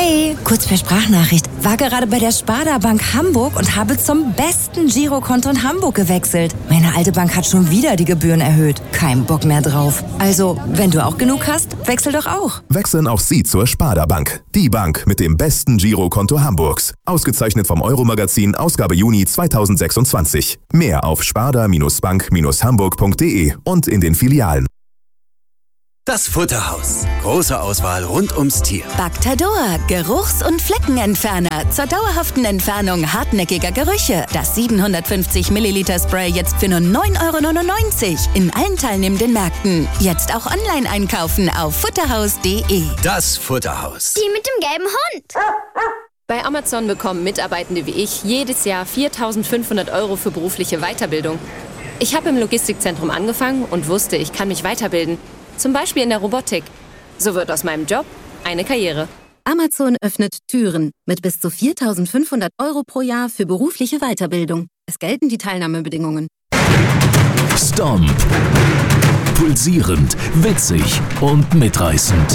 Hey, kurz per Sprachnachricht. War gerade bei der Sparda Bank Hamburg und habe zum besten Girokonto in Hamburg gewechselt. Meine alte Bank hat schon wieder die Gebühren erhöht. Kein Bock mehr drauf. Also, wenn du auch genug hast, wechsel doch auch. Wechseln auch Sie zur Sparda Bank. Die Bank mit dem besten Girokonto Hamburgs. Ausgezeichnet vom Euro-Magazin, Ausgabe Juni 2026. Mehr auf sparda-bank-hamburg.de und in den Filialen. Das Futterhaus. Große Auswahl rund ums Tier. Bactador, Geruchs- und Fleckenentferner zur dauerhaften Entfernung hartnäckiger Gerüche. Das 750 Milliliter Spray jetzt für nur 9,99 € in allen teilnehmenden Märkten. Jetzt auch online einkaufen auf futterhaus.de. Das Futterhaus. Die mit dem gelben Hund. Bei Amazon bekommen Mitarbeitende wie ich jedes Jahr 4.500 € für berufliche Weiterbildung. Ich habe im Logistikzentrum angefangen und wusste, ich kann mich weiterbilden. Zum Beispiel in der Robotik. So wird aus meinem Job eine Karriere. Amazon öffnet Türen mit bis zu 4.500 € pro Jahr für berufliche Weiterbildung. Es gelten die Teilnahmebedingungen. Stomp. Pulsierend, witzig und mitreißend.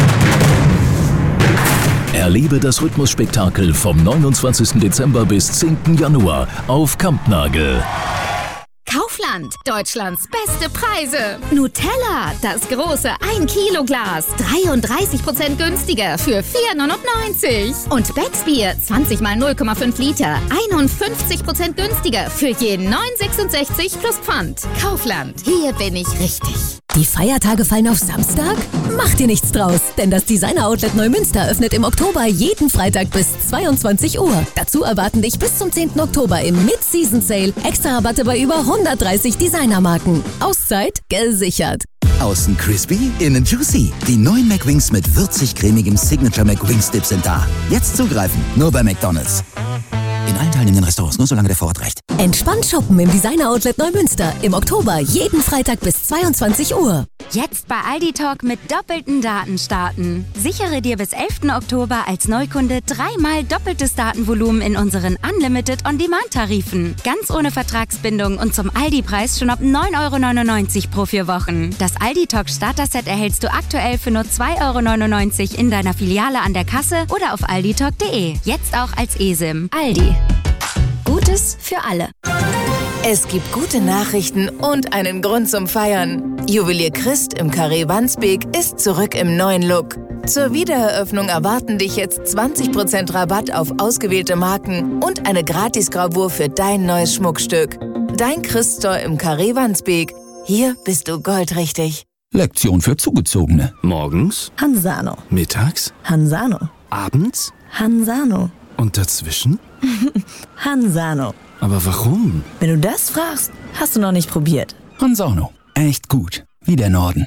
Erlebe das Rhythmusspektakel vom 29. Dezember bis 10. Januar auf Kampnagel. Kaufland, Deutschlands beste Preise. Nutella, das große 1-Kilo-Glas, 33% günstiger für 4,99 €. Und Becksbier, 20 mal 0,5 Liter, 51% günstiger für jeden 9,66 plus Pfand. Kaufland, hier bin ich richtig. Die Feiertage fallen auf Samstag? Mach dir nichts draus, denn das Designer-Outlet Neumünster öffnet im Oktober jeden Freitag bis 22 Uhr. Dazu erwarten dich bis zum 10. Oktober im Mid-Season-Sale extra Rabatte bei über 130 Designermarken. Auszeit gesichert. Außen crispy, innen juicy. Die neuen McWings mit würzig-cremigem Signature McWings Dip sind da. Jetzt zugreifen, nur bei McDonald's. In allen teilnehmenden Restaurants, nur solange der Vorrat reicht. Entspannt shoppen im Designer-Outlet Neumünster. Im Oktober jeden Freitag bis 22 Uhr. Jetzt bei Aldi Talk mit doppelten Daten starten. Sichere dir bis 11. Oktober als Neukunde 3-mal doppeltes Datenvolumen in unseren Unlimited On-Demand-Tarifen. Ganz ohne Vertragsbindung und zum Aldi-Preis schon ab 9,99 € pro 4 Wochen. Das Aldi Talk Starter-Set erhältst du aktuell für nur 2,99 € in deiner Filiale an der Kasse oder auf alditalk.de. Jetzt auch als eSIM. Aldi. Gutes für alle. Es gibt gute Nachrichten und einen Grund zum Feiern. Juwelier Christ im Carré Wandsbek ist zurück im neuen Look. Zur Wiedereröffnung erwarten dich jetzt 20% Rabatt auf ausgewählte Marken und eine Gratisgravur für dein neues Schmuckstück. Dein Christ-Store im Carré Wandsbek. Hier bist du goldrichtig. Lektion für Zugezogene. Morgens Hansano. Mittags Hansano. Abends Hansano. Und dazwischen? Hansano. Aber warum? Wenn du das fragst, hast du noch nicht probiert. Hansano. Echt gut. Wie der Norden.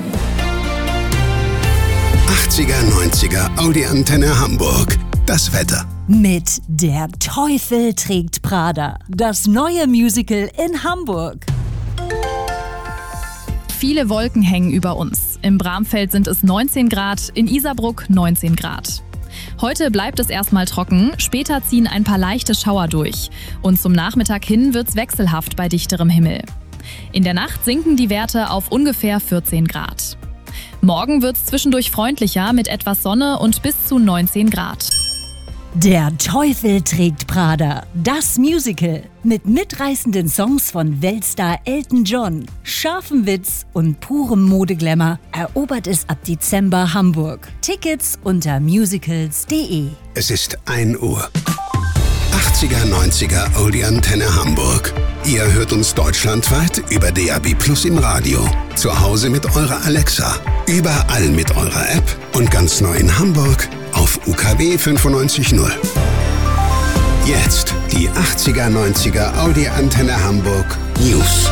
80er, 90er Audi Antenne Hamburg. Das Wetter. Mit Der Teufel trägt Prada. Das neue Musical in Hamburg. Viele Wolken hängen über uns. Im Bramfeld sind es 19 Grad, in Isarbruck 19 Grad. Heute bleibt es erstmal trocken, später ziehen ein paar leichte Schauer durch. Und zum Nachmittag hin wird's wechselhaft bei dichterem Himmel. In der Nacht sinken die Werte auf ungefähr 14 Grad. Morgen wird's zwischendurch freundlicher mit etwas Sonne und bis zu 19 Grad. Der Teufel trägt Prada. Das Musical. Mit mitreißenden Songs von Weltstar Elton John, scharfem Witz und purem Modeglamour erobert es ab Dezember Hamburg. Tickets unter musicals.de. Es ist 1 Uhr. 80er, 90er Audi Antenne Hamburg. Ihr hört uns deutschlandweit über DAB+ im Radio. Zu Hause mit eurer Alexa. Überall mit eurer App. Und ganz neu in Hamburg auf UKW 95.0. Jetzt die 80er, 90er Audi Antenne Hamburg News.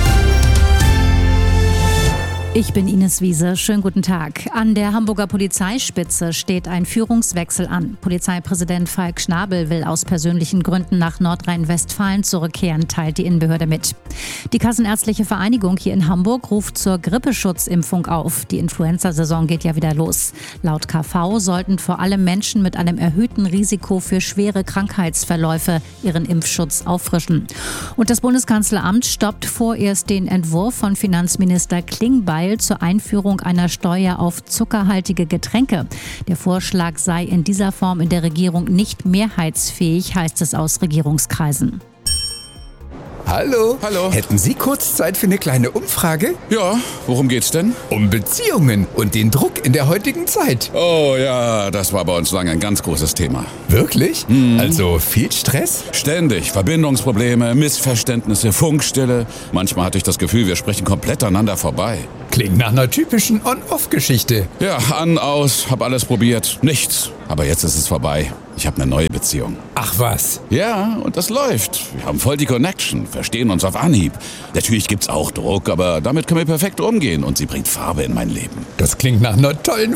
Ich bin Ines Wiese. Schönen guten Tag. An der Hamburger Polizeispitze steht ein Führungswechsel an. Polizeipräsident Falk Schnabel will aus persönlichen Gründen nach Nordrhein-Westfalen zurückkehren, teilt die Innenbehörde mit. Die Kassenärztliche Vereinigung hier in Hamburg ruft zur Grippeschutzimpfung auf. Die Influenza-Saison geht ja wieder los. Laut KV sollten vor allem Menschen mit einem erhöhten Risiko für schwere Krankheitsverläufe ihren Impfschutz auffrischen. Und das Bundeskanzleramt stoppt vorerst den Entwurf von Finanzminister Klingbeil Weil zur Einführung einer Steuer auf zuckerhaltige Getränke. Der Vorschlag sei in dieser Form in der Regierung nicht mehrheitsfähig, heißt es aus Regierungskreisen. Hallo. Hallo. Hätten Sie kurz Zeit für eine kleine Umfrage? Ja, worum geht's denn? Um Beziehungen und den Druck in der heutigen Zeit. Oh ja, das war bei uns lange ein ganz großes Thema. Wirklich? Also viel Stress? Ständig. Verbindungsprobleme, Missverständnisse, Funkstille. Manchmal hatte ich das Gefühl, wir sprechen komplett aneinander vorbei. Klingt nach einer typischen On-Off-Geschichte. Ja, an, aus, hab alles probiert. Nichts. Aber jetzt ist es vorbei. Ich habe eine neue Beziehung. Ach was? Ja, und das läuft. Wir haben voll die Connection, verstehen uns auf Anhieb. Natürlich gibt's auch Druck, aber damit können wir perfekt umgehen und sie bringt Farbe in mein Leben. Das klingt nach einer tollen